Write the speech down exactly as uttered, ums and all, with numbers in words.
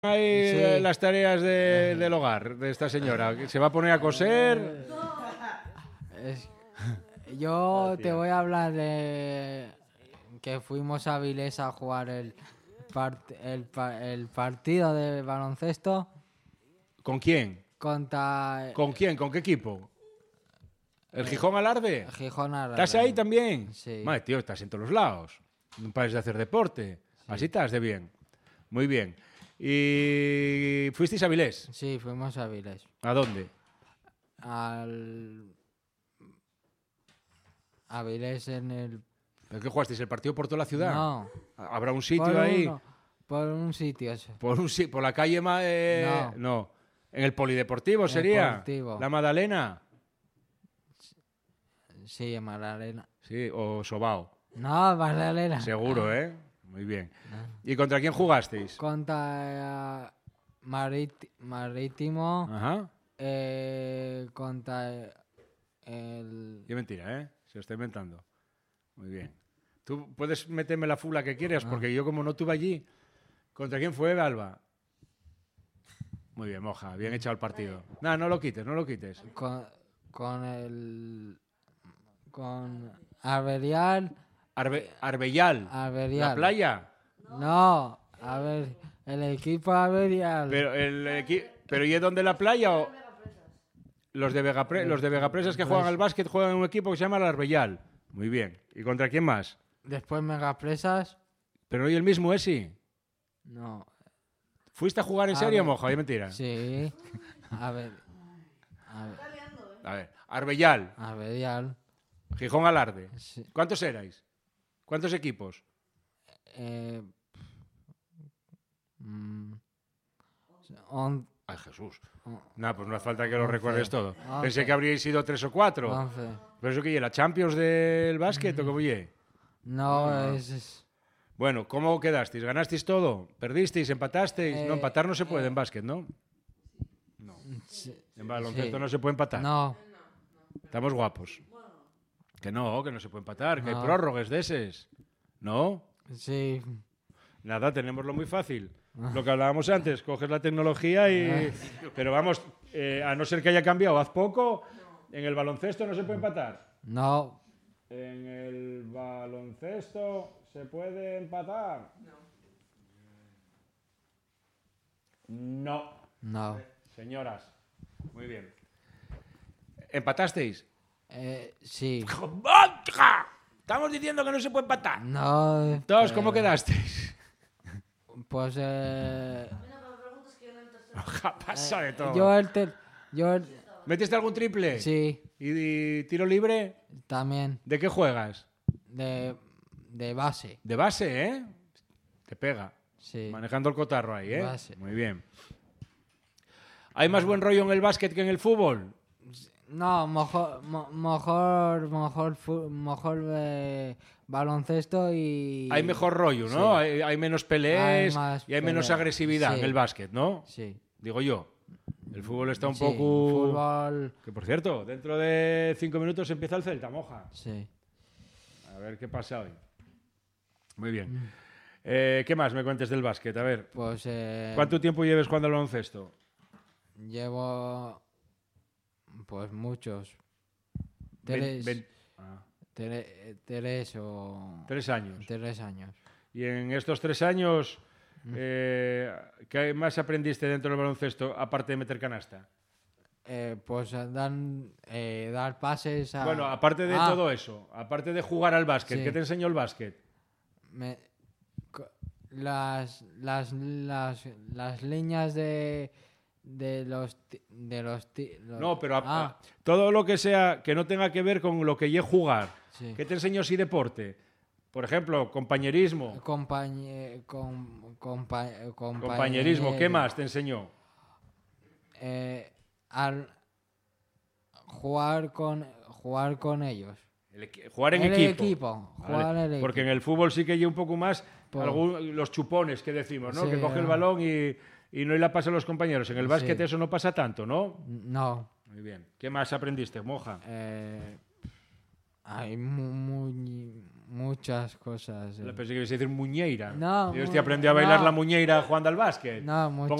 Hay Sí. las tareas de, del hogar de esta señora. ¿Se va a poner a coser? Es- yo Hostia. te voy a hablar de que fuimos a Vilés a jugar el, part- el, pa- el partido de baloncesto ¿Con quién? contra ¿Con quién? ¿Con qué equipo? ¿El Gijón Alarde? Gijón Arrada. ¿Estás ahí también? Sí. Madre, tío, estás en todos los lados. No pares de hacer deporte. Así estás de bien. Muy bien. ¿Y fuisteis a Vilés? Sí, fuimos a Vilés. ¿A dónde? Al... A Vilés en el... ¿En qué jugasteis? ¿El partido por toda la ciudad? No, ¿Habrá un sitio por, ahí? uno- por un sitio ese. ¿Por, un, si- ¿Por la calle? Ma- eh, No. ¿En el Polideportivo sería? Deportivo. ¿La Madalena? Sí, en Magdalena. Sí, o Sobao. No, Magdalena. Seguro, ¿eh? Muy bien. ¿Y contra quién jugasteis? Contra eh, Marit- Marítimo, Ajá. eh, contra el... Qué mentira, ¿eh? Se lo está inventando. Muy bien. Tú puedes meterme la fula que quieras, porque yo como no estuve allí... ¿Contra quién fue, Alba? Muy bien, Moja. Bien echado el partido. No, no lo quites, no lo quites. Con, con el... Con Arberial. Arbe- Arbellal. Arberial. ¿La playa? No, a ver, el equipo Arberial. Pero, el equi- ¿Pero y es donde la playa o...? Los de, Vegapre- los de Vegapresas que juegan al básquet juegan en un equipo que se llama el Arbellal. Muy bien. ¿Y contra quién más? Después Megapresas. ¿Pero hoy el mismo ese? No, ¿Fuiste a jugar en A serio, ver, Moja? ¿Es mentira? sí. A ver, a ver, A ver. Arbellal. Arberial. Gijón Alarde. Sí. ¿Cuántos erais? ¿Cuántos equipos? Eh, mm, on- Ay, Jesús. on- No, pues no hace falta que lo Once. recuerdes todo. Once. Pensé que habríais sido tres o cuatro. once. ¿Pero eso qué es? ¿La Champions del básquet o cómo es? No, Ah. es, es- Bueno, ¿cómo quedasteis? ¿Ganasteis todo? ¿Perdisteis? ¿Empatasteis? no, Eh, empatar no se puede en básquet, ¿no? sí, En baloncesto sí. no se puede empatar. No, Estamos guapos. Que no, que no se puede empatar, que hay No. prórrogas de eses. ¿No? sí. Nada, tenemoslo muy fácil. Lo que hablábamos antes, coges la tecnología y... Pero vamos, eh, a no ser que haya cambiado hace poco, en el baloncesto no se puede empatar. No, En el baloncesto se puede empatar. No. no. Señoras. Muy bien. ¿Empatasteis? Eh, sí. ¡Vodka! Estamos diciendo que no se puede empatar. No. Todos, eh, ¿cómo quedasteis? Pues eh, Pasa de todo. yo el ter- yo el- ¿Metiste algún triple? sí, ¿Y, y tiro libre? también ¿De qué juegas? de, de base. De base, ¿eh? Te pega. Sí. Manejando el cotarro ahí, ¿eh? Base. Muy bien. ¿Hay más buen rollo en el básquet que en el fútbol? No, mejor, mo- mejor, mejor, fu- mejor eh, baloncesto y... Hay mejor rollo, ¿no? Sí. Hay, hay menos peleas Hay más y hay menos pelea. agresividad Sí. en el básquet, ¿no? Sí. Digo yo. El fútbol está un Sí, poco... fútbol, Que por cierto, dentro de cinco minutos empieza el Celta, Moja. sí. A ver qué pasa hoy. Muy bien. Eh, ¿Qué más me cuentes del básquet? A ver, Pues eh, ¿cuánto tiempo lleves jugando al baloncesto? llevo, pues muchos. Ven- Tres, ven- ah, tre- tres o... tres años. Tres años. Y en estos tres años, eh, ¿qué más aprendiste dentro del baloncesto aparte de meter canasta? Eh, pues eh, dan, eh, dar pases a... Bueno, aparte de Ah, todo eso, aparte de jugar al básquet, Sí. ¿qué te enseñó el básquet? me- co- las, las, las, las líneas de, de los... ti- De los, ti- los- No, pero a- ah, a- todo lo que sea que no tenga que ver con lo que es jugar. sí. ¿Qué te enseñó si deporte? Por ejemplo, compañerismo. Compañe- com- compa- Compañerismo, ¿qué compañero, más te enseñó? eh, al jugar con jugar con ellos. El equi- jugar en El equipo. equipo, Vale, jugar en el porque en equipo. el fútbol sí que hay un poco más Por- algún- los chupones que decimos, ¿no? Sí, que coge el ah. balón y, y no la pasa a los compañeros. En el básquet Sí. eso no pasa tanto, ¿no? No, Muy bien. ¿Qué más aprendiste, Moja? eh, hay mu- muy, Muchas cosas. eh. Pensé que ibas a decir muñeira. No, Yo mu- estoy aprendiendo a bailar no. la muñeira jugando al básquet. No, muchas.